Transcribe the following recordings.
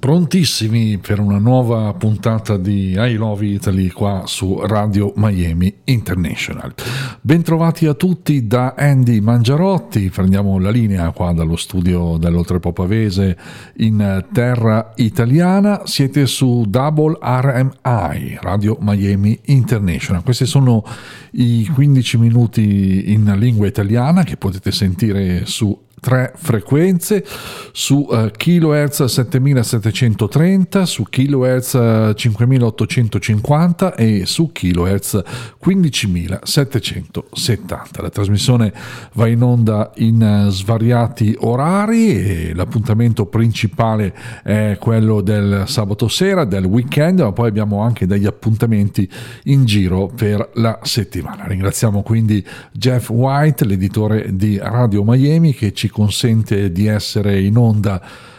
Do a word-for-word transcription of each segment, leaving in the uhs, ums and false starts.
Prontissimi per una nuova puntata di I Love Italy qua su Radio Miami International. Bentrovati a tutti da Andy Mangiarotti. Prendiamo la linea qua dallo studio dell'Oltrepo Pavese in terra italiana. Siete su Double R M I, Radio Miami International. Questi sono i quindici minuti in lingua italiana che potete sentire su tre frequenze, su uh, kilohertz settemilasettecentotrenta, su kilohertz uh, cinquemilaottocentocinquanta e su kilohertz quindicimilasettecentosettanta. La trasmissione va in onda in uh, svariati orari e l'appuntamento principale è quello del sabato sera, del weekend, ma poi abbiamo anche degli appuntamenti in giro per la settimana. Ringraziamo quindi Jeff White, l'editore di Radio Miami, che ci consente di essere in onda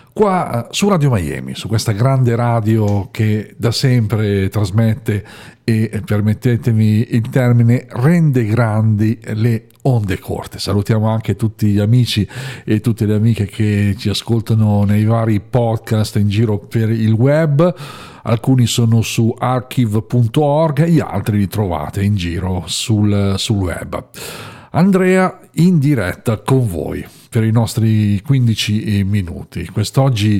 qua su Radio Miami, su questa grande radio che da sempre trasmette e, permettetemi il termine, rende grandi le onde corte. Salutiamo anche tutti gli amici e tutte le amiche che ci ascoltano nei vari podcast in giro per il web. Alcuni sono su archive punto org, gli altri li trovate in giro sul, sul web. Andrea in diretta con voi per i nostri quindici minuti. Quest'oggi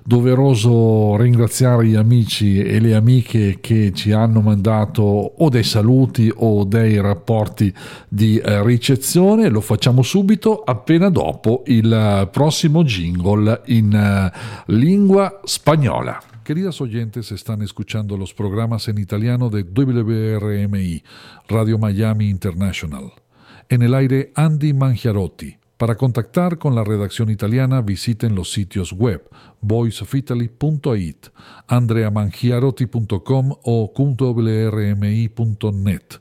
doveroso ringraziare gli amici e le amiche che ci hanno mandato o dei saluti o dei rapporti di ricezione. Lo facciamo subito appena dopo il prossimo jingle in lingua spagnola. Queridas oyentes, están escuchando los programas en italiano de W R M I, Radio Miami International. En el aire, Andy Mangiarotti. Para contactar con la redacción italiana, visiten los sitios web voice of italy punto it, andrea mangiarotti punto com o w r m i punto net.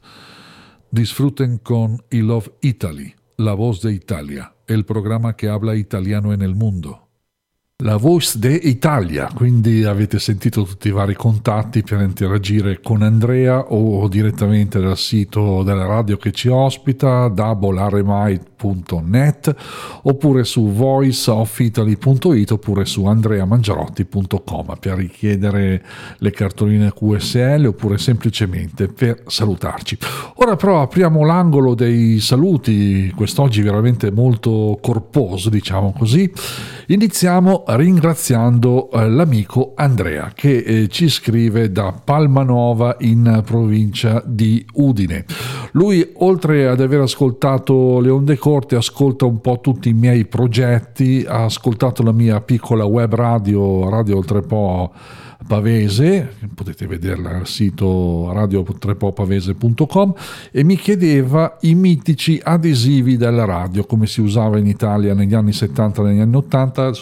Disfruten con I Love Italy, la voz de Italia, el programa que habla italiano en el mundo. La Voice de Italia, quindi avete sentito tutti i vari contatti per interagire con Andrea o direttamente dal sito della radio che ci ospita, double r m i punto net, oppure su voice of italy punto it oppure su andrea mangiarotti punto com per richiedere le cartoline Q S L oppure semplicemente per salutarci. Ora però apriamo l'angolo dei saluti, quest'oggi veramente molto corposo, diciamo così. Iniziamo ringraziando eh, l'amico Andrea che eh, ci scrive da Palmanova in provincia di Udine. Lui, oltre ad aver ascoltato le onde corte, ascolta un po' tutti i miei progetti, ha ascoltato la mia piccola web radio, Radio Oltrepo Pavese, potete vederla al sito radio oltrepo pavese punto com, e mi chiedeva i mitici adesivi della radio, come si usava in Italia negli anni settanta, negli anni ottanta.